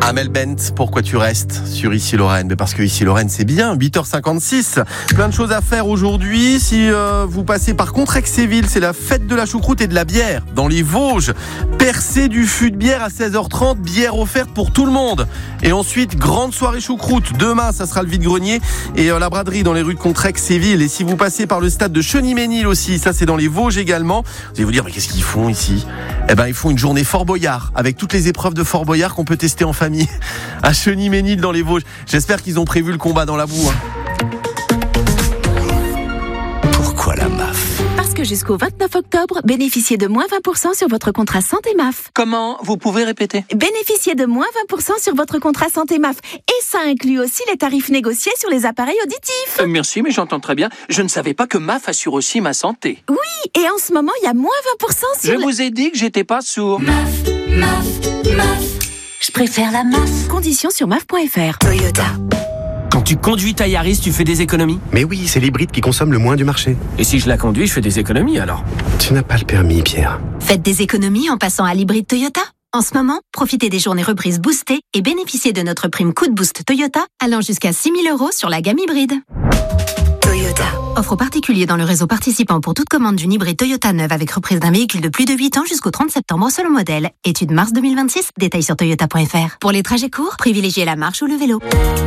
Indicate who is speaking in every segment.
Speaker 1: Amel Bent, pourquoi tu restes sur Ici Lorraine? Parce que Ici Lorraine, c'est bien, 8h56. Plein de choses à faire aujourd'hui. Si vous passez par Contrexéville, c'est la fête de la choucroute et de la bière dans les Vosges. Percée du fût de bière à 16h30, bière offerte pour tout le monde. Et ensuite, grande soirée choucroute. Demain, ça sera le vide-grenier et la braderie dans les rues de Contrexéville. Et si vous passez par le stade de Cheny-Ménil aussi, ça c'est dans les Vosges également, vous allez vous dire, mais qu'est-ce qu'ils font ici? Eh ben, ils font une journée Fort Boyard avec toutes les épreuves de Fort Boyard qu'on peut tester en famille à Cheny-Ménil dans les Vosges. J'espère qu'ils ont prévu le combat dans la boue.
Speaker 2: Pourquoi la MAF?
Speaker 3: Parce que jusqu'au 29 octobre, bénéficiez de moins 20% sur votre contrat santé MAF.
Speaker 4: Comment? Vous pouvez répéter?
Speaker 3: Bénéficiez de moins 20% sur votre contrat santé MAF. Et ça inclut aussi les tarifs négociés sur les appareils auditifs.
Speaker 4: Merci, mais j'entends très bien. Je ne savais pas que MAF assure aussi ma santé.
Speaker 3: Oui, et en ce moment, il y a moins 20% sur...
Speaker 4: Je vous ai dit que j'étais pas sourd.
Speaker 5: MAF. Je préfère la MAF.
Speaker 3: Conditions sur MAF.fr.
Speaker 5: Toyota.
Speaker 6: Quand tu conduis ta Yaris, tu fais des économies.
Speaker 7: Mais oui, c'est l'hybride qui consomme le moins du marché.
Speaker 6: Et si je la conduis, je fais des économies alors.
Speaker 7: Tu n'as pas le permis, Pierre.
Speaker 5: Faites des économies en passant à l'hybride Toyota. En ce moment, profitez des journées reprises boostées et bénéficiez de notre prime Coup de Boost Toyota allant jusqu'à 6 000 € sur la gamme hybride. Toyota. Offre aux particuliers dans le réseau participant pour toute commande d'une hybride Toyota neuve avec reprise d'un véhicule de plus de 8 ans jusqu'au 30 septembre selon modèle. Étude mars 2026, détails sur toyota.fr. Pour les trajets courts, privilégiez la marche ou le vélo.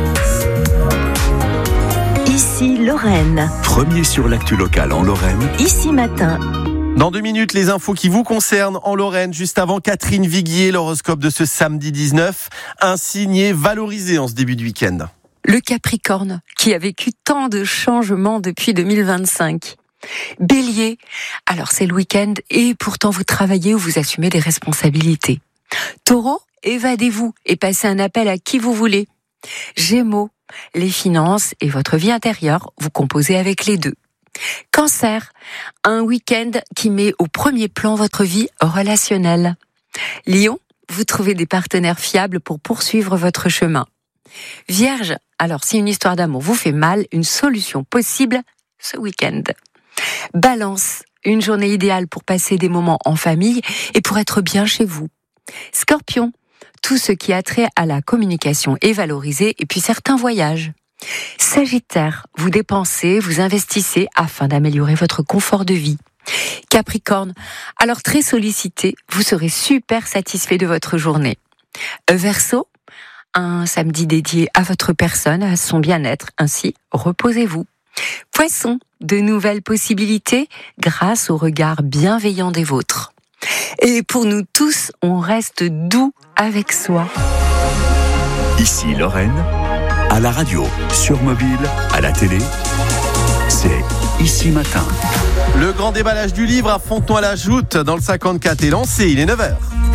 Speaker 3: Ici Lorraine.
Speaker 2: Premier sur l'actu locale en Lorraine.
Speaker 3: Ici matin.
Speaker 1: Dans 2 minutes, les infos qui vous concernent en Lorraine. Juste avant, Catherine Viguier, l'horoscope de ce samedi 19. Un signe valorisé en ce début de week-end.
Speaker 8: Le Capricorne, qui a vécu tant de changements depuis 2025. Bélier, alors c'est le week-end et pourtant vous travaillez ou vous assumez des responsabilités. Taureau, évadez-vous et passez un appel à qui vous voulez. Gémeaux, les finances et votre vie intérieure, vous composez avec les deux. Cancer, un week-end qui met au premier plan votre vie relationnelle. Lion, vous trouvez des partenaires fiables pour poursuivre votre chemin. Vierge, alors si une histoire d'amour vous fait mal, une solution possible ce week-end. Balance, une journée idéale pour passer des moments en famille et pour être bien chez vous. Scorpion, tout ce qui a trait à la communication est valorisé et puis certains voyages. Sagittaire, vous dépensez, vous investissez afin d'améliorer votre confort de vie. Capricorne, alors très sollicité, vous serez super satisfait de votre journée. Verseau, un samedi dédié à votre personne, à son bien-être, ainsi reposez-vous. Poisson, de nouvelles possibilités grâce au regard bienveillant des vôtres. Et pour nous tous, on reste doux avec soi.
Speaker 2: Ici Lorraine, à la radio, sur mobile, à la télé, c'est Ici Matin.
Speaker 1: Le grand déballage du livre à Fontenoy-la-Joute dans le 54 est lancé, il est 9h.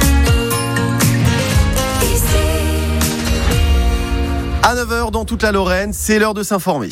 Speaker 1: À 9h dans toute la Lorraine, c'est l'heure de s'informer.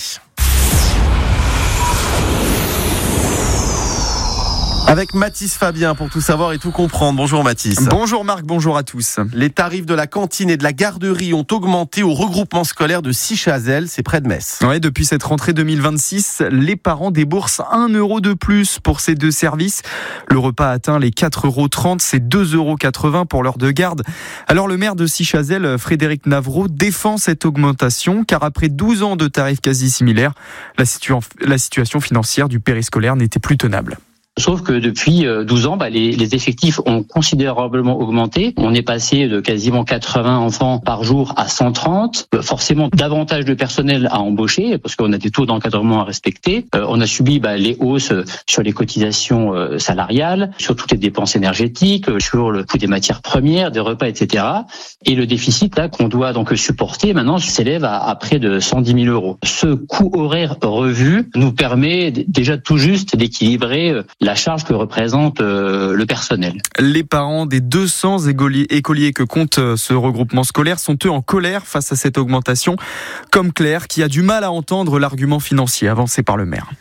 Speaker 1: Avec Mathis Fabien pour tout savoir et tout comprendre. Bonjour Mathis.
Speaker 9: Bonjour Marc, bonjour à tous.
Speaker 1: Les tarifs de la cantine et de la garderie ont augmenté au regroupement scolaire de Sichazel, c'est près de Metz.
Speaker 9: Ouais, depuis cette rentrée 2026, les parents déboursent 1 € de plus pour ces deux services. Le repas atteint les 4,30 €, c'est 2,80 € pour l'heure de garde. Alors le maire de Sichazel, Frédéric Navreau, défend cette augmentation car après 12 ans de tarifs quasi similaires, la situation financière du périscolaire n'était plus tenable.
Speaker 10: Sauf que depuis 12 ans, les effectifs ont considérablement augmenté. On est passé de quasiment 80 enfants par jour à 130. Forcément, davantage de personnel à embaucher parce qu'on a des taux d'encadrement à respecter. On a subi les hausses sur les cotisations salariales, sur toutes les dépenses énergétiques, sur le coût des matières premières, des repas, etc. Et le déficit là qu'on doit donc supporter maintenant s'élève à près de 110 000 €. Ce coût horaire revu nous permet déjà tout juste d'équilibrer la charge que représente le personnel.
Speaker 9: Les parents des 200 écoliers que compte ce regroupement scolaire sont eux en colère face à cette augmentation, comme Claire qui a du mal à entendre l'argument financier avancé par le maire.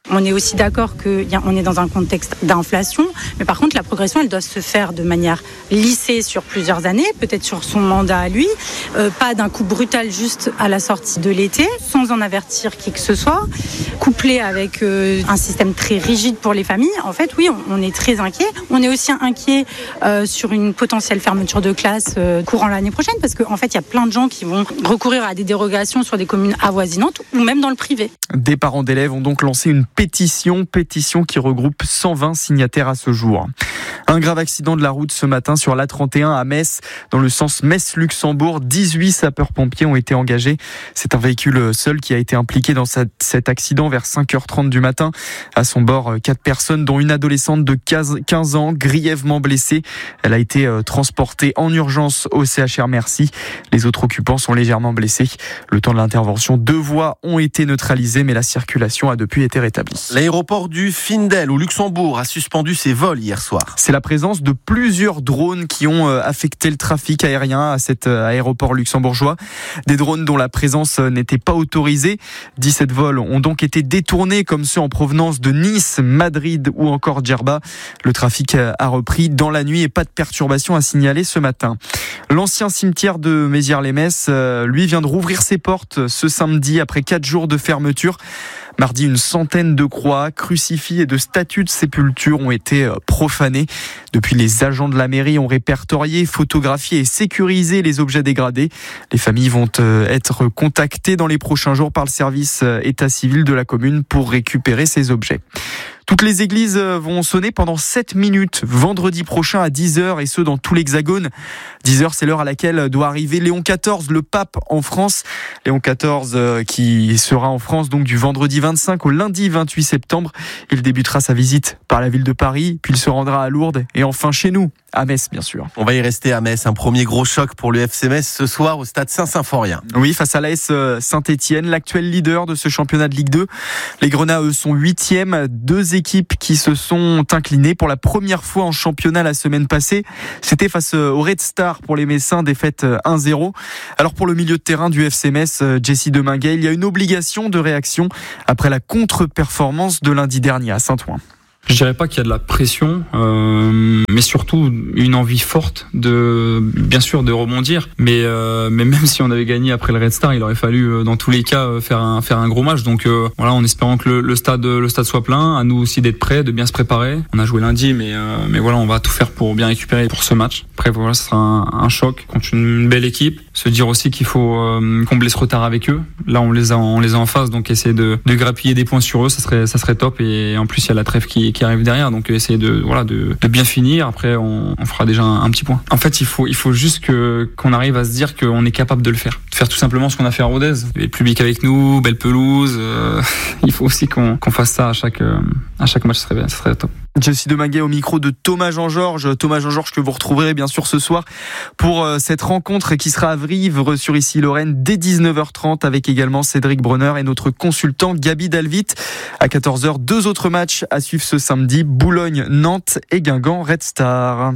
Speaker 11: On est aussi d'accord qu'on est dans un contexte d'inflation, mais par contre la progression elle doit se faire de manière lissée sur plusieurs années, peut-être sur son mandat à lui, pas d'un coup brutal juste à la sortie de l'été, sans en avertir qui que ce soit, couplé avec un système très rigide pour les familles. En fait oui, on est très inquiet. On est aussi inquiet sur une potentielle fermeture de classe courant l'année prochaine, parce qu'en fait il y a plein de gens qui vont recourir à des dérogations sur des communes avoisinantes ou même dans le privé.
Speaker 9: Des parents d'élèves ont donc lancé une pétition qui regroupe 120 signataires à ce jour. Un grave accident de la route ce matin sur l'A31 à Metz, dans le sens Metz-Luxembourg. 18 sapeurs-pompiers ont été engagés. C'est un véhicule seul qui a été impliqué dans cet accident vers 5h30 du matin. À son bord, 4 personnes, dont une adolescente de 15 ans, grièvement blessée. Elle a été transportée en urgence au CHR Mercy. Les autres occupants sont légèrement blessés. Le temps de l'intervention, 2 voies ont été neutralisées, mais la circulation a depuis été rétablie.
Speaker 1: L'aéroport du Findel au Luxembourg a suspendu ses vols hier soir.
Speaker 9: C'est la présence de plusieurs drones qui ont affecté le trafic aérien à cet aéroport luxembourgeois. Des drones dont la présence n'était pas autorisée. 17 vols ont donc été détournés, comme ceux en provenance de Nice, Madrid ou encore Djerba. Le trafic a repris dans la nuit et pas de perturbation à signaler ce matin. L'ancien cimetière de Mézières-les-Messes, lui, vient de rouvrir ses portes ce samedi après 4 jours de fermeture. Mardi, une centaine de croix, crucifix et de statues de sépulture ont été profanées. Depuis, les agents de la mairie ont répertorié, photographié et sécurisé les objets dégradés. Les familles vont être contactées dans les prochains jours par le service état civil de la commune pour récupérer ces objets. Toutes les églises vont sonner pendant 7 minutes vendredi prochain à 10h, et ce dans tout l'Hexagone. 10h, c'est l'heure à laquelle doit arriver Léon XIV, le pape, en France. Léon XIV qui sera en France donc du vendredi 25 au lundi 28 septembre. Il débutera sa visite par la ville de Paris, puis il se rendra à Lourdes et enfin chez nous, à Metz bien sûr.
Speaker 1: On va y rester à Metz, un premier gros choc pour le FC Metz ce soir au stade Saint-Symphorien.
Speaker 9: Oui, face à l'AS Saint-Étienne, l'actuel leader de ce championnat de Ligue 2. Les Grenats, eux, sont 8e. 2 équipes qui se sont inclinées pour la première fois en championnat la semaine passée. C'était face au Red Star pour les Messins, défaite 1-0. Alors pour le milieu de terrain du FC Metz, Jessie Deminguet, il y a une obligation de réaction après la contre-performance de lundi dernier à Saint-Ouen.
Speaker 12: Je dirais pas qu'il y a de la pression, mais surtout une envie forte bien sûr, de rebondir. Mais même si on avait gagné après le Red Star, il aurait fallu, dans tous les cas, faire un gros match. Donc voilà, en espérant que le stade soit plein, à nous aussi d'être prêts, de bien se préparer. On a joué lundi, mais voilà, on va tout faire pour bien récupérer pour ce match. Après voilà, ce sera un choc contre une belle équipe. Se dire aussi qu'il faut combler ce retard avec eux. Là, on les a en face, donc essayer de grappiller des points sur eux, ça serait top. Et en plus, il y a la trêve qui arrive derrière, donc essayer de bien finir. Après, on fera déjà un petit point. En fait, il faut juste qu'on arrive à se dire qu'on est capable de le faire. De faire tout simplement ce qu'on a fait à Rodez. Le public avec nous, belle pelouse. Il faut aussi qu'on fasse ça à chaque match, ça serait top.
Speaker 9: Jessie Deminguet au micro de Thomas Jean-Georges. Thomas Jean-Georges que vous retrouverez bien sûr ce soir pour cette rencontre qui sera à Vrive sur Issy-Lorraine dès 19h30 avec également Cédric Bronner et notre consultant Gabi Dalvit. À 14h, 2 autres matchs à suivre ce samedi, Boulogne, Nantes et Guingamp Red Star.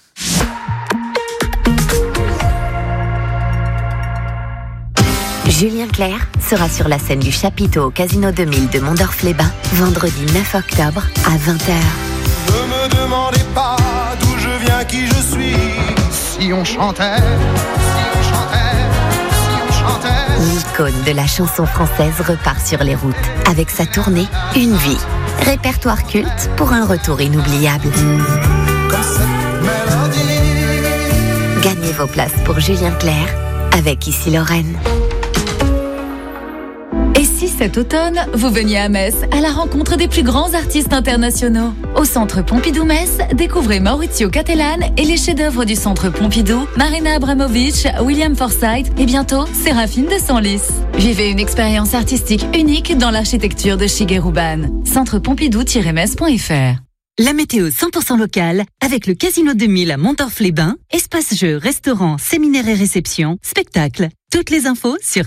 Speaker 13: Julien Clerc sera sur la scène du chapiteau au Casino 2000 de Mondorf-les-Bains vendredi 9 octobre à 20h.
Speaker 14: Ne me demandez pas d'où je viens, qui je suis. Si on chantait,
Speaker 13: l'icône de la chanson française repart sur les routes avec sa tournée Une vie. Répertoire culte pour un retour inoubliable. Gagnez vos places pour Julien Clerc avec Issy-Lorraine.
Speaker 15: Et si cet automne, vous veniez à Metz à la rencontre des plus grands artistes internationaux? Au Centre Pompidou-Metz, découvrez Maurizio Cattelan et les chefs-d'œuvre du Centre Pompidou, Marina Abramovic, William Forsythe et bientôt Séraphine de Senlis. Vivez une expérience artistique unique dans l'architecture de Shigeru Ban. Centrepompidou-metz.fr.
Speaker 16: La météo 100% locale avec le Casino 2000 à Mondorf-les-Bains, espace jeux, restaurants, séminaires et réceptions, spectacles. Toutes les infos sur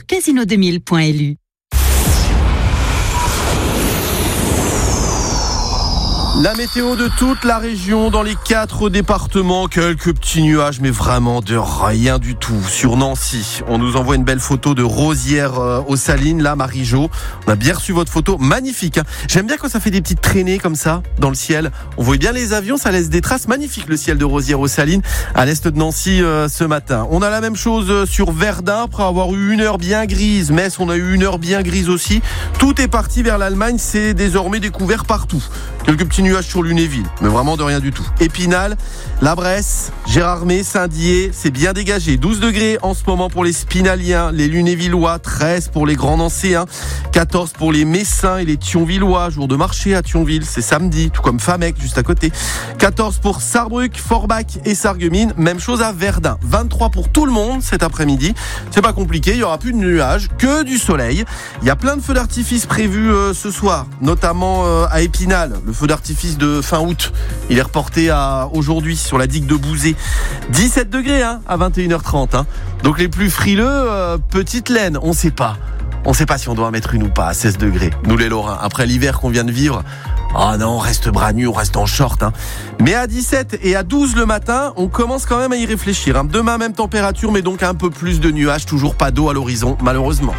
Speaker 16: casino2000.lu.
Speaker 1: La météo de toute la région dans les 4 départements, quelques petits nuages mais vraiment de rien du tout. Sur Nancy, on nous envoie une belle photo de Rosières aux Salines, là Marie-Jo. On a bien reçu votre photo, magnifique. J'aime bien quand ça fait des petites traînées comme ça dans le ciel. On voit bien les avions, ça laisse des traces. Magnifique le ciel de Rosières aux Salines à l'est de Nancy ce matin. On a la même chose sur Verdun après avoir eu une heure bien grise. Metz, on a eu une heure bien grise aussi. Tout est parti vers l'Allemagne, c'est désormais découvert partout. Quelques petits nuages sur Lunéville, mais vraiment de rien du tout. Épinal, La Bresse, Gérardmer, Saint-Dié, c'est bien dégagé. 12 degrés en ce moment pour les Spinaliens, les Lunévillois, 13 pour les Grands Nancéens, 14 pour les Messins et les Thionvillois. Jour de marché à Thionville, c'est samedi, tout comme Famec juste à côté. 14 pour Sarrebruck, Forbach et Sarreguemines. Même chose à Verdun. 23 pour tout le monde cet après-midi. C'est pas compliqué, il y aura plus de nuages, que du soleil. Il y a plein de feux d'artifice prévus ce soir, notamment à Épinal. Le feu d'artifice de fin août, il est reporté à aujourd'hui sur la digue de Bouzé. 17 degrés à 21h30. Donc les plus frileux, petite laine, on sait pas. On sait pas si on doit en mettre une ou pas à 16 degrés. Nous les Lorrains, après l'hiver qu'on vient de vivre, oh non, on reste bras nus, on reste en short. Mais à 17 et à 12 le matin, on commence quand même à y réfléchir. Demain, même température, mais donc un peu plus de nuages, toujours pas d'eau à l'horizon, malheureusement.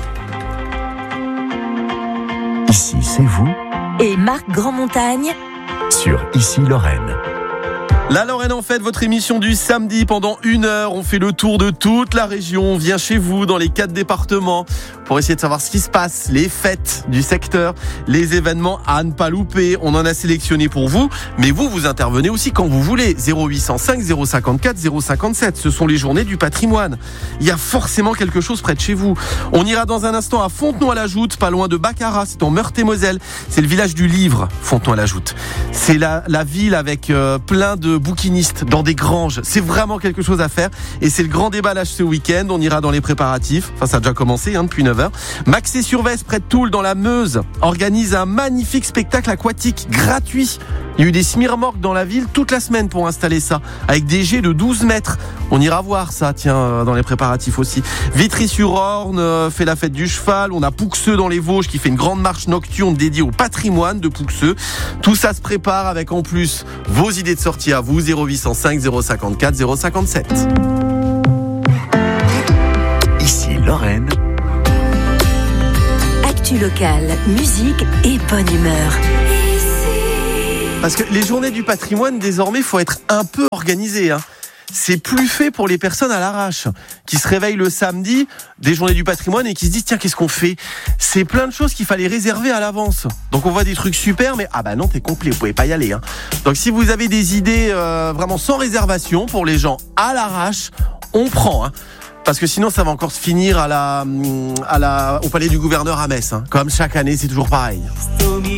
Speaker 2: Ici, c'est vous.
Speaker 13: Et Marc Grandmontagne
Speaker 2: Sur Ici Lorraine.
Speaker 1: La Lorraine en fête, votre émission du samedi pendant 1 heure. On fait le tour de toute la région. On vient chez vous dans les 4 départements pour essayer de savoir ce qui se passe, les fêtes du secteur, les événements à ne pas louper. On en a sélectionné pour vous, mais vous intervenez aussi quand vous voulez. 0805 054 057. Ce sont les journées du patrimoine. Il y a forcément quelque chose près de chez vous. On ira dans un instant à Fontenoy-la-Joute, pas loin de Baccarat. C'est en Meurthe-et-Moselle. C'est le village du livre, Fontenoy-la-Joute. C'est la ville avec plein de bouquinistes dans des granges. C'est vraiment quelque chose à faire et c'est le grand déballage ce week-end. On ira dans les préparatifs. Enfin, ça a déjà commencé depuis 9h. Maxé-sur-Vesse, près de Toul, dans la Meuse, organise un magnifique spectacle aquatique gratuit. Il y a eu des smirmorques dans la ville toute la semaine pour installer ça, avec des jets de 12 mètres. On ira voir ça, dans les préparatifs aussi. Vitry-sur-Orne fait la fête du cheval. On a Pouxeux dans les Vosges qui fait une grande marche nocturne dédiée au patrimoine de Pouxeux. Tout ça se prépare avec en plus vos idées de sortie à vous, 0805 054 057.
Speaker 2: Ici Lorraine.
Speaker 13: Actu locale, musique et bonne humeur.
Speaker 1: Parce que les journées du patrimoine, désormais, faut être un peu organisé. C'est plus fait pour les personnes à l'arrache, qui se réveillent le samedi des journées du patrimoine et qui se disent tiens, qu'est-ce qu'on fait ? C'est plein de choses qu'il fallait réserver à l'avance. Donc on voit des trucs super, mais non, t'es complet, vous pouvez pas y aller. Donc si vous avez des idées vraiment sans réservation pour les gens à l'arrache, on prend. Parce que sinon ça va encore se finir au palais du gouverneur à Metz. Comme chaque année, c'est toujours pareil.